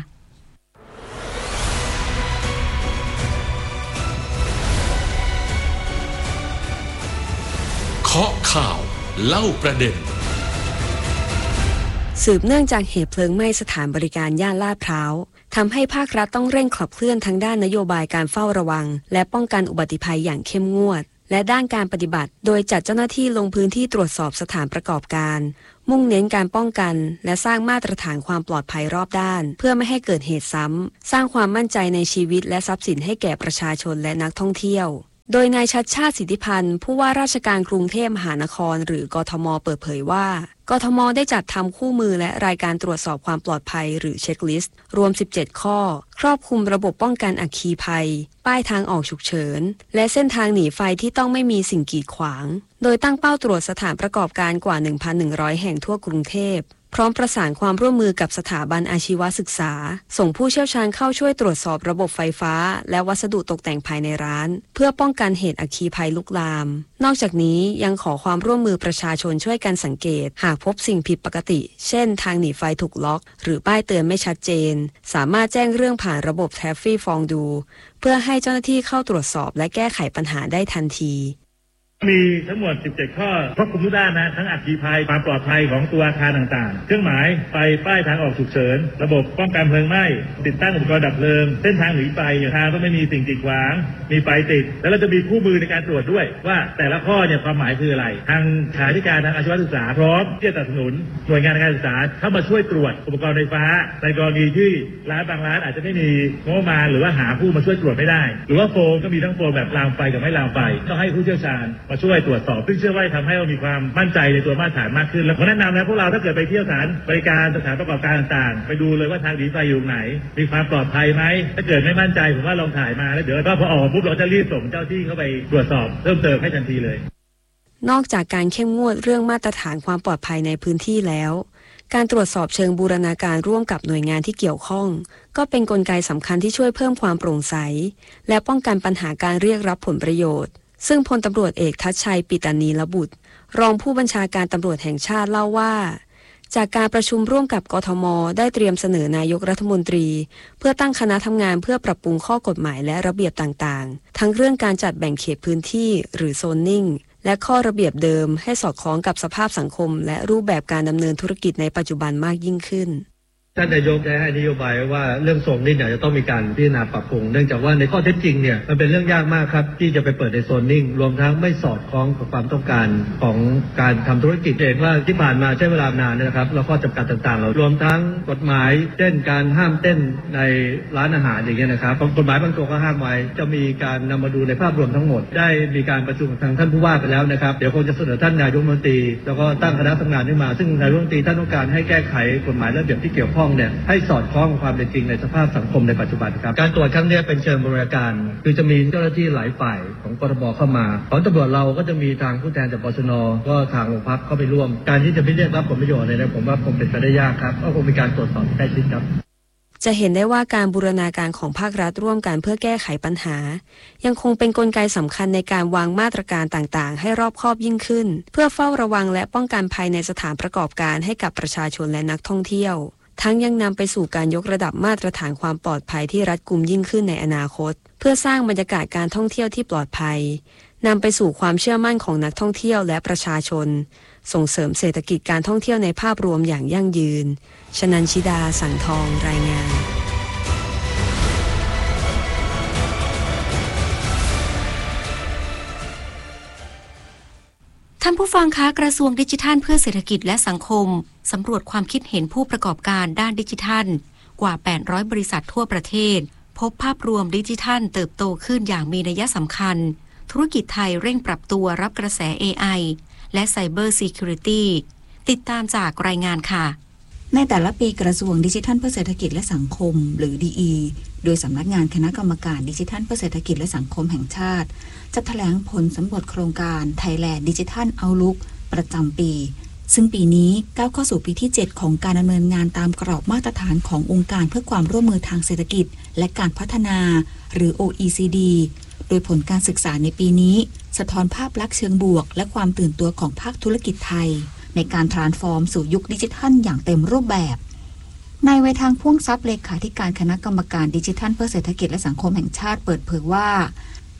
เคาะข่าวเล่าประเด็นสืบเนื่องจากเหตุเพลิงไหม้สถานบริการย่านลาดพร้าวทำให้ภาครัฐต้องเร่งขับเคลื่อนทั้งด้านนโยบายการเฝ้าระวังและป้องกันอุบัติภัยอย่างเข้มงวดและด้านการปฏิบัติโดยจัดเจ้าหน้าที่ลงพื้นที่ตรวจสอบสถานประกอบการมุ่งเน้นการป้องกันและสร้างมาตรฐานความปลอดภัยรอบด้านเพื่อไม่ให้เกิดเหตุซ้ำสร้างความมั่นใจในชีวิตและทรัพย์สินให้แก่ประชาชนและนักท่องเที่ยวโดยนายชัชชาติสิทธิพันธ์ผู้ว่าราชการกรุงเทพมหานครหรือกทมเปิดเผยว่ากทมได้จัดทำคู่มือและรายการตรวจสอบความปลอดภัยหรือเช็คลิสต์รวมสิบเจ็ดข้อครอบคลุมระบบป้องกันอัคคีภัยป้ายทางออกฉุกเฉินและเส้นทางหนีไฟที่ต้องไม่มีสิ่งกีดขวางโดยตั้งเป้าตรวจสถานประกอบการกว่า หนึ่งพันหนึ่งร้อย แห่งทั่วกรุงเทพพร้อมประสานความร่วมมือกับสถาบันอาชีวศึกษาส่งผู้เชี่ยวชาญเข้าช่วยตรวจสอบระบบไฟฟ้าและวัสดุตกแต่งภายในร้านเพื่อป้องกันเหตุอัคคีภัยลุกลามนอกจากนี้ยังขอความร่วมมือประชาชนช่วยกันสังเกตหากพบสิ่งผิดปกติเช่นทางหนีไฟถูกล็อกหรือป้ายเตือนไม่ชัดเจนสามารถแจ้งเรื่องผ่านระบบแทฟฟี่ฟองดูเพื่อให้เจ้าหน้าที่เข้าตรวจสอบและแก้ไขปัญหาได้ทันทีมีทั้งหมดสิบเจ็ดข้อครอบคลุมทุกด้านนะทั้งอัคคีภัยความปลอดภัยของตัวอาคารต่างๆเครื่องหมายไฟป้ายทางออกฉุกเฉินระบบป้องกันเพลิงไหม้ติดตั้งอุปกรณ์ดับเพลิงเส้นทางหนีไฟอย่างทางต้องไม่มีสิ่งกีดขวางมีไฟติดแล้วเราจะมีคู่มือในการตรวจด้วยว่าแต่ละข้อเนี่ยความหมายคืออะไรทางสถานธิการทางอาชีวศึกษาพร้อมที่จะสนับสนุนหน่วยงานการศึกษาเข้ามาช่วยตรวจอุปกรณ์ไฟฟ้าในกรณีที่ร้านบางร้านอาจจะไม่มีงบประมาณหรือว่าหาผู้มาช่วยตรวจไม่ได้หรือว่าโฟมก็มีทั้งโฟมแบบรางไฟกับไม่รางไฟต้องให้ผู้เชี่ยวชาญมาช่วยตรวจสอบซึ่งเชื่อว่าทำให้เรามีความมั่นใจในตัวมาตรฐานมากขึ้นและขอแนะนำนะพวกเราถ้าเกิดไปเที่ยวสถานบริการสถานประกอบการต่างๆไปดูเลยว่าทางหนีไฟอยู่ไหนมีความปลอดภัยไหมถ้าเกิดไม่มั่นใจผมว่าลองถ่ายมาแล้วเดี๋ยวก็พอออกปุ๊บเราจะรีบส่งเจ้าที่เข้าไปตรวจสอบเพิ่มเติมให้ทันทีเลยนอกจากการเข้มงวดเรื่องมาตรฐานความปลอดภัยในพื้นที่แล้วการตรวจสอบเชิงบูรณาการร่วมกับหน่วยงานที่เกี่ยวข้องก็เป็นกลไกสำคัญที่ช่วยเพิ่มความโปร่งใสและป้องกันปัญหาการเรียกรับผลประโยชน์ซึ่งพลตำรวจเอกทัชชัยปิตานีรบุตรรองผู้บัญชาการตำรวจแห่งชาติเล่าว่าจากการประชุมร่วมกับกทมได้เตรียมเสนอนายกรัฐมนตรีเพื่อตั้งคณะทำงานเพื่อปรับปรุงข้อกฎหมายและระเบียบต่างๆทั้งเรื่องการจัดแบ่งเขตพื้นที่หรือโซนนิ่งและข้อระเบียบเดิมให้สอดคล้องกับสภาพสังคมและรูปแบบการดำเนินธุรกิจในปัจจุบันมากยิ่งขึ้นท่านนายกได้ให้นโยบายว่าเรื่องโซนนิ่งเนี่ยจะต้องมีการพิจารณาปรับปรุงเนื่องจากว่าในข้อเท็จจริงเนี่ยมันเป็นเรื่องยากมากครับที่จะไปเปิดในโซนนิ่งรวมทั้งไม่สอดคล้องกับความต้องการของการทำธุรกิจเองว่าที่ผ่านมาใช้เวลานานนะครับแล้วก็จำกัดต่างๆเรารวมทั้งกฎหมายเช่นการห้ามเต้นในร้านอาหารอย่างเงี้ยนะครับกฎหมายบางตัวก็ห้ามไว้จะมีการนำมาดูในภาพรวมทั้งหมดได้มีการประชุมกับทางท่านผู้ว่าไปแล้วนะครับเดี๋ยวคงจะเสนอท่านนายกรัฐมนตรีแล้วก็ตั้งคณะทำงานขึ้นมาซึ่งนายกรัฐมนตรีท่านต้องการให้แก้ไขกฎหมายระเบียบที่เกี่ยวข้องเนี่ยให้สอดคล้องกับความเป็นจริงในสภาพสังคมในปัจจุบันครับการตรวจครั้งนี้เป็นเชิงบริการคือจะมีเจ้าหน้าที่หลายฝ่ายของกทมเข้ามาของตำรวจเราก็จะมีทางผู้แทนจากบชน.ก็ทางโรงพักเข้าไปร่วมการที่จะไม่เรียกรับผลประโยชน์เลยนะผมว่าคงเป็นไปได้ยากครับก็คงมีการตรวจสอบใกล้ชิดครับจะเห็นได้ว่าการบูรณาการของภาครัฐร่วมกันเพื่อแก้ไขปัญหายังคงเป็นกลไกสำคัญในการวางมาตรการต่างๆให้รอบคอบยิ่งขึ้นเพื่อเฝ้าระวังและป้องกันภัยในสถานประกอบการให้กับประชาชนและนักท่องเที่ยวทั้งยังนำไปสู่การยกระดับมาตรฐานความปลอดภัยที่รัดกุมยิ่งขึ้นในอนาคตเพื่อสร้างบรรยากาศการท่องเที่ยวที่ปลอดภัยนำไปสู่ความเชื่อมั่นของนักท่องเที่ยวและประชาชนส่งเสริมเศรษฐกิจการท่องเที่ยวในภาพรวมอย่างยั่งยืนชนันชิดาสังทองรายงานท่านผู้ฟังคะกระทรวงดิจิทัลเพื่อเศรษฐกิจและสังคมสำรวจความคิดเห็นผู้ประกอบการด้านดิจิทัลกว่าแปดร้อยบริษัททั่วประเทศพบภาพรวมดิจิทัลเติบโตขึ้นอย่างมีนัยสำคัญธุรกิจไทยเร่งปรับตัวรับกระแส เอ ไอ และ Cyber Security ติดตามจากรายงานค่ะในแต่ละปีกระทรวงดิจิทัลเพื่อเศรษฐกิจและสังคมหรือ ดี อี โดยสำนักงานคณะกรรมการดิจิทัลเพื่อเศรษฐกิจและสังคมแห่งชาติจะแถลงผลสำรวจโครงการ Thailand Digital Outlook ประจำปีซึ่งปีนี้ก้าวเข้าสู่ปีที่เจ็ดของการดำเนินงานตามกรอบมาตรฐานขององค์การเพื่อความร่วมมือทางเศรษฐกิจและการพัฒนาหรือ โอ อี ซี ดี โดยผลการศึกษาในปีนี้สะท้อนภาพลักษณ์เชิงบวกและความตื่นตัวของภาคธุรกิจไทยในการทรานส์ฟอร์มสู่ยุคดิจิทัลอย่างเต็มรูปแบบนายไวทางพ่วงทรัพย์เลขาธิการคณะกรรมการดิจิทัลเพื่อเศรษฐกิจและสังคมแห่งชาติเปิดเผยว่า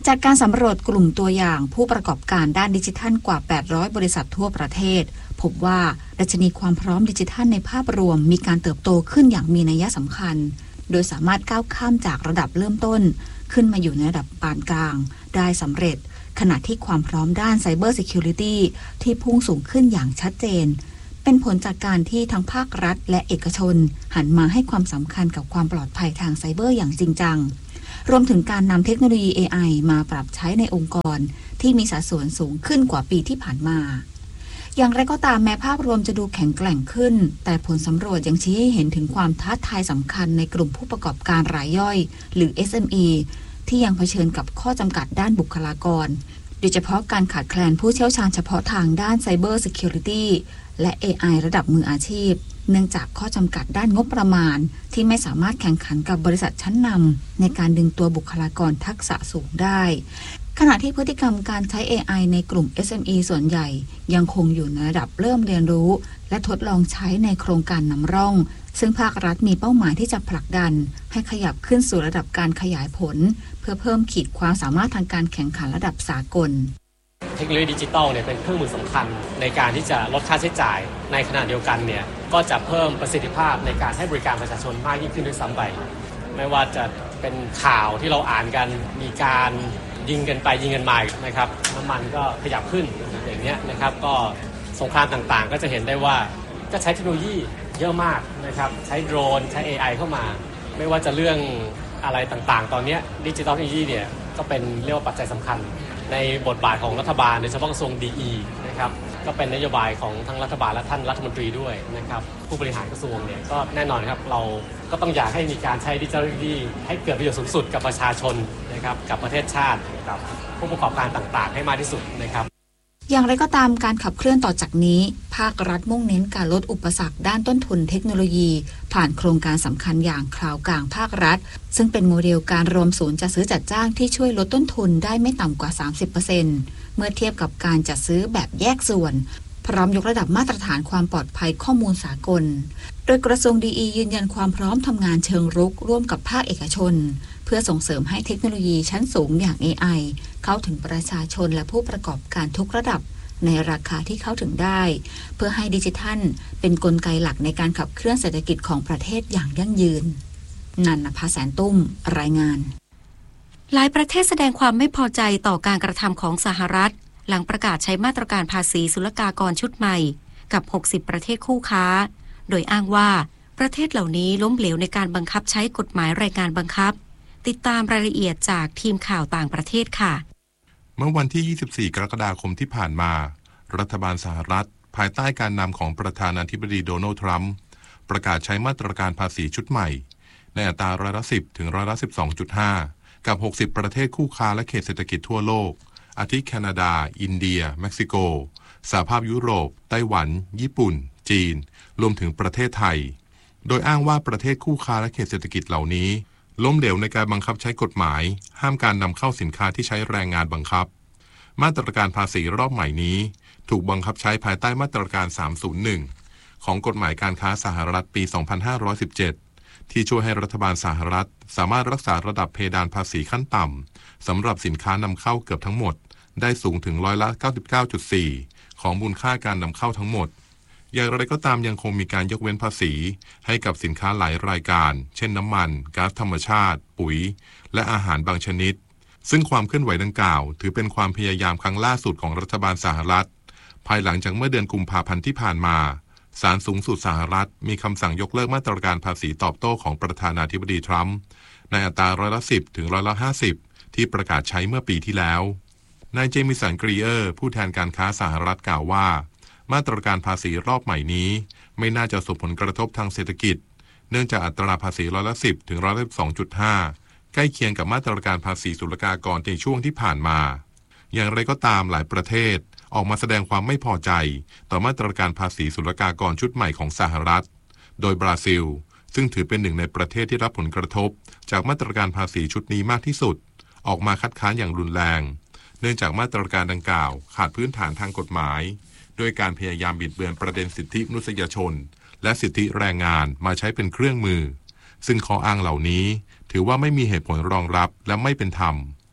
จากการสำรวจกลุ่มตัวอย่างผู้ประกอบการด้านดิจิทัลกว่าแปดร้อยบริษัททั่วประเทศพบว่าดัชนีความพร้อมดิจิทัลในภาพรวมมีการเติบโตขึ้นอย่างมีนัยสำคัญโดยสามารถก้าวข้ามจากระดับเริ่มต้นขึ้นมาอยู่ในระดับปานกลางได้สำเร็จขณะที่ความพร้อมด้าน Cyber Security ที่พุ่งสูงขึ้นอย่างชัดเจนเป็นผลจากการที่ทั้งภาครัฐและเอกชนหันมาให้ความสำคัญกับความปลอดภัยทางไซเบอร์อย่างจริงจังรวมถึงการนำเทคโนโลยี เอ ไอ มาปรับใช้ในองค์กรที่มีสัดส่วนสูงขึ้นกว่าปีที่ผ่านมาอย่างไรก็ตามแม้ภาพรวมจะดูแข็งแกร่งขึ้นแต่ผลสำรวจยังชี้ให้เห็นถึงความท้าทายสำคัญในกลุ่มผู้ประกอบการรายย่อยหรือ เอส เอ็ม อี ที่ยังเผชิญกับข้อจำกัดด้านบุคลากรโดยเฉพาะการขาดแคลนผู้เชี่ยวชาญเฉพาะทางด้าน Cyber Security และ เอ ไอ ระดับมืออาชีพเนื่องจากข้อจำกัดด้านงบประมาณที่ไม่สามารถแข่งขันกับบริษัทชั้นนำในการดึงตัวบุคลากรทักษะสูงได้ขณะที่พฤติกรรมการใช้ เอ ไอ ในกลุ่ม เอส เอ็ม อี ส่วนใหญ่ยังคงอยู่ในระดับเริ่มเรียนรู้และทดลองใช้ในโครงการนำร่องซึ่งภาครัฐมีเป้าหมายที่จะผลักดันให้ขยับขึ้นสู่ระดับการขยายผลเพื่อเพิ่มขีดความสามารถทางการแข่งขันระดับสากลเทคโนโลยีดิจิทัลเนี่ยเป็นเครื่องมือสำคัญในการที่จะลดค่าใช้จ่ายในขณะเดียวกันเนี่ยก็จะเพิ่มประสิทธิภาพในการให้บริการประชาชนมากยิ่งขึ้นด้วยซ้ำไปไม่ว่าจะเป็นข่าวที่เราอ่านกันมีการยิงกันไปยิงกันมานะครับน้ำมันก็ขยับขึ้นอย่างเงี้ยนะครับก็สงครามต่างๆก็จะเห็นได้ว่าก็ใช้เทคโนโลยีเยอะมากนะครับใช้โดรนใช้ เอ ไอ เข้ามาไม่ว่าจะเรื่องอะไรต่างๆตอนนี้ดิจิทัลเทคโนโลยีเนี่ยก็เป็นเรียกว่าปัจจัยสำคัญในบทบาทของรัฐบาลโดยเฉพาะกระทรวง ดี อี นะครับก็เป็นนโยบายของทั้งรัฐบาลและท่านรัฐมนตรีด้วยนะครับผู้บริหารกระทรวงเนี่ยก็แน่นอนครับเราก็ต้องอยากให้มีการใช้ดิจิทัลเทคโนโลยีให้เกิดประโยชน์สูงสุดกับประชาชนนะครับกับประเทศชาติกับผู้ประกอบการต่างๆให้มากที่สุดนะครับอย่างไรก็ตามการขับเคลื่อนต่อจากนี้ภาครัฐมุ่งเน้นการลดอุปสรรคด้านต้นทุนเทคโนโลยีผ่านโครงการสำคัญอย่างคลาวด์กลางภาครัฐซึ่งเป็นโมเดลการรวมศูนย์จัดซื้อจัดจ้างที่ช่วยลดต้นทุนได้ไม่ต่ำกว่า สามสิบเปอร์เซ็นต์ เมื่อเทียบกับการจัดซื้อแบบแยกส่วนพร้อมยกระดับมาตรฐานความปลอดภัยข้อมูลสากลโดยกระทรวง ดี อี ยืนยันความพร้อมทำงานเชิงรุกร่วมกับภาคเอกชนเพื่อส่งเสริมให้เทคโนโลยีชั้นสูงอย่าง เอ ไอ เข้าถึงประชาชนและผู้ประกอบการทุกระดับในราคาที่เข้าถึงได้เพื่อให้ดิจิทัลเป็นกลไกหลักในการขับเคลื่อนเศรษฐกิจของประเทศอย่างยั่งยืนนันนภาแสนตุ้มรายงานหลายประเทศแสดงความไม่พอใจต่อการกระทำของสหรัฐหลังประกาศใช้มาตรการภาษีศุลกากรชุดใหม่กับหกสิบประเทศคู่ค้าโดยอ้างว่าประเทศเหล่านี้ล้มเหลวในการบังคับใช้กฎหมายแรงงานบังคับติดตามรายละเอียดจากทีมข่าวต่างประเทศค่ะเมื่อวันที่ ยี่สิบสี่ กรกฎาคมที่ผ่านมารัฐบาลสหรัฐภายใต้การนำของประธานาธิบดีโดนัลด์ทรัมป์ประกาศใช้มาตรการภาษีชุดใหม่ในอัตราร้อยละสิบถึงร้อยละ สิบสองจุดห้า กับหกสิบประเทศคู่ค้าและเขตเศรษฐกิจทั่วโลกอาทิแคนาดาอินเดียเม็กซิโกสหภาพยุโรปไต้หวันญี่ปุ่นจีนรวมถึงประเทศไทยโดยอ้างว่าประเทศคู่ค้าและเขตเศรษฐกิจเหล่านี้ล้มเหลวในการบังคับใช้กฎหมายห้ามการนำเข้าสินค้าที่ใช้แรงงานบังคับมาตรการภาษีรอบใหม่นี้ถูกบังคับใช้ภายใต้มาตรการสามศูนย์หนึ่งของกฎหมายการค้าสหรัฐปี สองพันห้าร้อยสิบเจ็ด ที่ช่วยให้รัฐบาลสหรัฐสามารถรักษาระดับเพดานภาษีขั้นต่ำสำหรับสินค้านำเข้าเกือบทั้งหมดได้สูงถึงร้อยละ เก้าสิบเก้าจุดสี่ ของมูลค่าการนำเข้าทั้งหมดอย่างไรก็ตามยังคงมีการยกเว้นภาษีให้กับสินค้าหลายรายการเช่นน้ำมันก๊าซธรรมชาติปุ๋ยและอาหารบางชนิดซึ่งความเคลื่อนไหวดังกล่าวถือเป็นความพยายามครั้งล่าสุดของรัฐบาลสหรัฐภายหลังจากเมื่อเดือนกุมภาพันธ์ที่ผ่านมาศาลสูงสุดสหรัฐมีคำสั่งยกเลิกมาตรการภาษีตอบโต้ของประธานาธิบดีทรัมป์ในอัตราร้อยละสิบถึงร้อยละห้าสิบที่ประกาศใช้เมื่อปีที่แล้วนายเจมิสันกรีเออร์ผู้แทนการค้าสหรัฐกล่าวว่ามาตรการภาษีรอบใหม่นี้ไม่น่าจะส่งผลกระทบทางเศรษฐกิจเนื่องจากอัตราภาษีร้อยละสิบถึงร้อยละ สิบสองจุดห้า ใกล้เคียงกับมาตรการภาษีศุลกากรในช่วงที่ผ่านมาอย่างไรก็ตามหลายประเทศออกมาแสดงความไม่พอใจต่อมาตรการภาษีศุลกากรชุดใหม่ของสหรัฐโดยบราซิลซึ่งถือเป็นหนึ่งในประเทศที่รับผลกระทบจากมาตรการภาษีชุดนี้มากที่สุดออกมาคัดค้านอย่างรุนแรงเนื่องจากมาตรการดังกล่าวขาดพื้นฐานทางกฎหมายโดยการพยายามบิดเบือนประเด็นสิทธิมนุษยชนและสิทธิแรงงานมาใช้เป็นเครื่องมือซึ่งข้ออ้างเหล่านี้ถือว่าไม่มีเหตุผลรองรับและไม่เป็นธรรม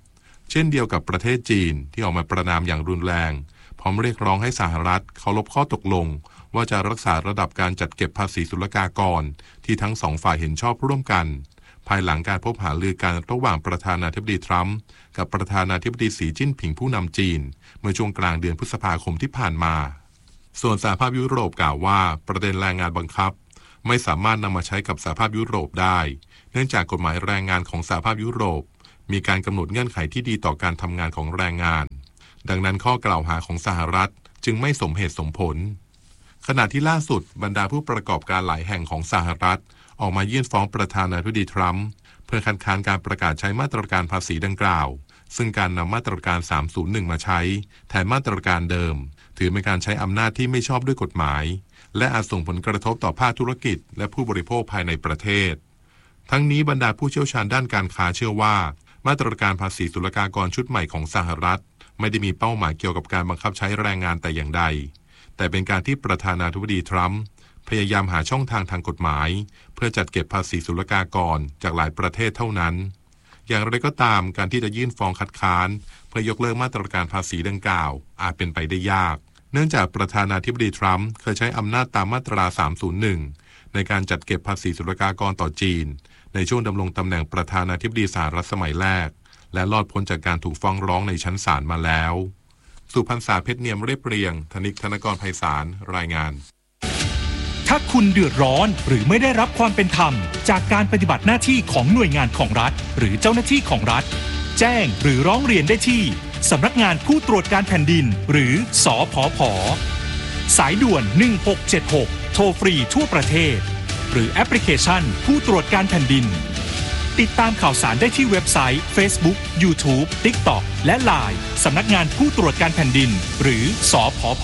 เช่นเดียวกับประเทศจีนที่ออกมาประณามอย่างรุนแรงพร้อมเรียกร้องให้สหรัฐเคารพข้อตกลงว่าจะรักษาระดับการจัดเก็บภาษีศุลกากรที่ทั้งสองฝ่ายเห็นชอบร่วมกันภายหลังการพบหารือกันระหว่างประธานาธิบดีทรัมป์กับประธานาธิบดีสีจิ้นผิงผู้นำจีนเมื่อช่วงกลางเดือนพฤษภาคมที่ผ่านมาส่วนสหภาพยุโรปกล่าวว่าประเด็นแรงงานบังคับไม่สามารถนำมาใช้กับสหภาพยุโรปได้เนื่องจากกฎหมายแรงงานของสหภาพยุโรปมีการกำหนดเงื่อนไขที่ดีต่อการทำงานของแรงงานดังนั้นข้อกล่าวหาของสหรัฐจึงไม่สมเหตุสมผลขณะที่ล่าสุดบรรดาผู้ประกอบการหลายแห่งของสหรัฐออกมายื่นฟ้องประธานาธิบดีทรัมป์เพื่อคัดค้านการประกาศใช้มาตรการภาษีดังกล่าวซึ่งการนำมาตรการสามศูนย์หนึ่งมาใช้แทนมาตรการเดิมถือเป็นการใช้อำนาจที่ไม่ชอบด้วยกฎหมายและอาจส่งผลกระทบต่อภาคธุรกิจและผู้บริโภคภายในประเทศทั้งนี้บรรดาผู้เชี่ยวชาญด้านการค้าเชื่อว่ามาตรการภาษีศุลกากรชุดใหม่ของสหรัฐไม่ได้มีเป้าหมายเกี่ยวกับการบังคับใช้แรงงานแต่อย่างใดแต่เป็นการที่ประธานาธิบดีทรัมป์พยายามหาช่องทางทางกฎหมายเพื่อจัดเก็บภาษีศุลกากรจากหลายประเทศเท่านั้นอย่างไรก็ตามการที่จะยื่นฟ้องคัดค้านเพื่อยกเลิกมาตรการภาษีดังกล่าวอาจเป็นไปได้ยากเนื่องจากประธานาธิบดีทรัมป์เคยใช้อำนาจตามมาตราสามศูนย์หนึ่งในการจัดเก็บภาษีศุลกากรต่อจีนในช่วงดำรงตำแหน่งประธานาธิบดีสหรัฐสมัยแรกและรอดพ้นจากการถูกฟ้องร้องในชั้นศาลมาแล้วสุพรรณษาเพชรเนียมเรียบเรียงธนิกธนกรไพศาลรายงานถ้าคุณเดือดร้อนหรือไม่ได้รับความเป็นธรรมจากการปฏิบัติหน้าที่ของหน่วยงานของรัฐหรือเจ้าหน้าที่ของรัฐแจ้งหรือร้องเรียนได้ที่สำนักงานผู้ตรวจการแผ่นดินหรือสผผ.สายด่วนหนึ่งหกเจ็ดหกโทรฟรีทั่วประเทศหรือแอปพลิเคชันผู้ตรวจการแผ่นดินติดตามข่าวสารได้ที่เว็บไซต์ Facebook YouTube TikTok และ ไลน์ สำนักงานผู้ตรวจการแผ่นดินหรือสผผ.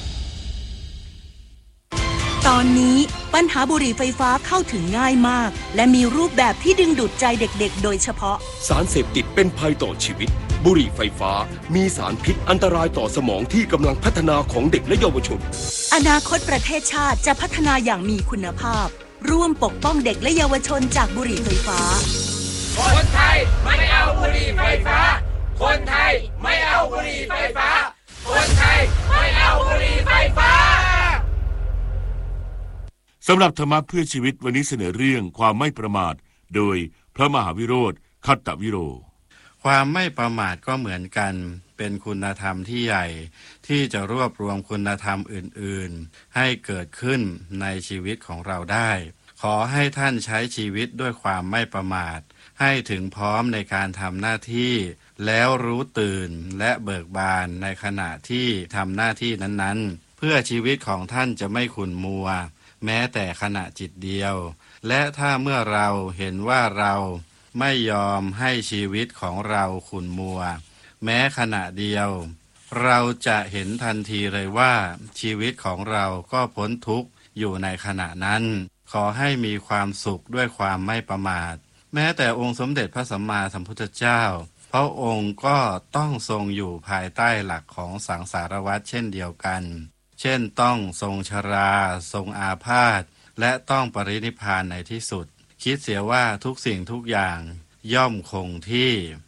ตอนนี้ปัญหาบุหรี่ไฟฟ้าเข้าถึงง่ายมากและมีรูปแบบที่ดึงดูดใจเด็กๆโดยเฉพาะสารเสพติดเป็นภัยต่อชีวิตบุหรี่ไฟฟ้ามีสารพิษอันตรายต่อสมองที่กำลังพัฒนาของเด็กและเยาวชนอนาคตประเทศชาติจะพัฒนาอย่างมีคุณภาพร่วมปกป้องเด็กและเยาวชนจากบุหรี่ไฟฟ้าคนไทยไม่เอาบุหรี่ไฟฟ้าคนไทยไม่เอาบุหรี่ไฟฟ้าคนไทยไม่เอาบุหรี่ไฟฟ้าสำหรับธรรมะเพื่อชีวิตวันนี้เสนอเรื่องความไม่ประมาทโดยพระมหาวิโรธคัตตวิโรความไม่ประมาทก็เหมือนกันเป็นคุณธรรมที่ใหญ่ที่จะรวบรวมคุณธรรมอื่นๆให้เกิดขึ้นในชีวิตของเราได้ขอให้ท่านใช้ชีวิตด้วยความไม่ประมาทให้ถึงพร้อมในการทำหน้าที่แล้วรู้ตื่นและเบิกบานในขณะที่ทำหน้าที่นั้นๆเพื่อชีวิตของท่านจะไม่ขุ่นมัวแม้แต่ขณะจิตเดียวและถ้าเมื่อเราเห็นว่าเราไม่ยอมให้ชีวิตของเราขุ่นมัวแม้ขณะเดียวเราจะเห็นทันทีเลยว่าชีวิตของเราก็พ้นทุกข์อยู่ในขณะนั้นขอให้มีความสุขด้วยความไม่ประมาทแม้แต่องค์สมเด็จพระสัมมาสัมพุทธเจ้าพระองค์ก็ต้องทรงอยู่ภายใต้หลักของสังสารวัฏเช่นเดียวกันเช่นต้องทรงชราทรงอาพาธและต้องปรินิพพานในที่สุดคิดเสียว่าทุกสิ่งทุกอย่างย่อมคงที่